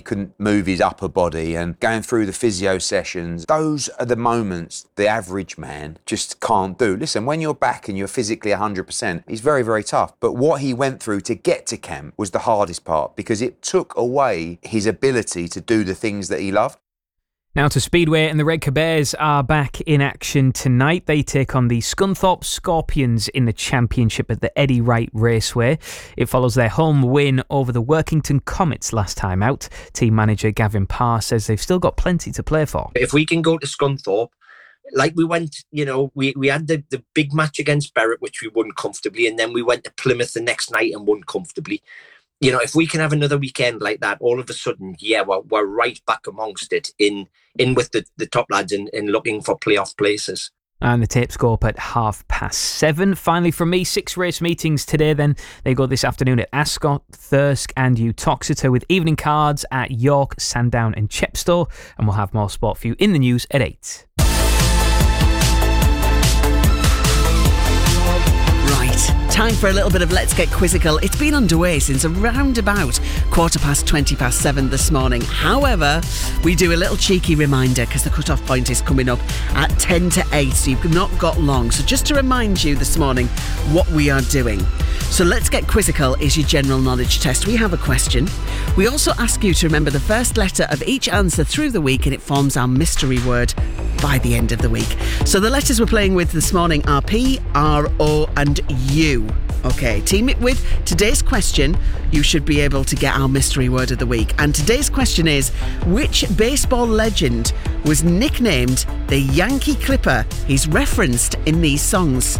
couldn't move his upper body and going through the physio sessions. Those are the moments the average man just can't do. Listen, when you're back and you're physically 100%, it's very, very tough. But what he went through to get to camp was the hardest part because it took away his ability to do the things that he loved. Now to Speedway, and the Red Bears are back in action tonight. They take on the Scunthorpe Scorpions in the championship at the Eddie Wright Raceway. It follows their home win over the Workington Comets last time out. Team manager Gavin Parr says they've still got plenty to play for. If we can go to Scunthorpe, like we went, we had the big match against Berwick, which we won comfortably, and then we went to Plymouth the next night and won comfortably. If we can have another weekend like that, all of a sudden, we're right back amongst it in with the top lads and looking for playoff places. And the tapes go up at 7:30. Finally from me, 6 race meetings today then. They go this afternoon at Ascot, Thirsk and Uttoxeter, with evening cards at York, Sandown and Chepstow. And we'll have more sport for you in the news at 8. Time for a little bit of Let's Get Quizzical. It's been underway since around about 7:15 this morning. However, we do a little cheeky reminder because the cut-off point is coming up at 10 to 8, so you've not got long. So just to remind you this morning what we are doing. So Let's Get Quizzical is your general knowledge test. We have a question. We also ask you to remember the first letter of each answer through the week, and it forms our mystery word by the end of the week. So the letters we're playing with this morning are P, R, O and U. Okay, team it with today's question. You should be able to get our mystery word of the week. And today's question is, which baseball legend was nicknamed the Yankee Clipper? He's referenced in these songs.